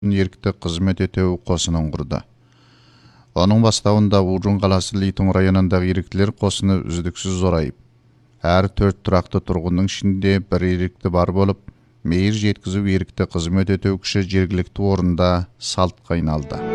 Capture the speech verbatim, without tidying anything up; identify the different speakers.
Speaker 1: ерікті қызмет етеу қосынын құрды. Оның бастауында Ужун қаласы Литун районындағы еріктілер қосыны үздіксіз зорайып, әр төрт тұрақты тұрғынның ішінде бір ерікті бар болып, мейір жеткізу ерікті қызмет етеу күші жергілікті орында салтқа айналды.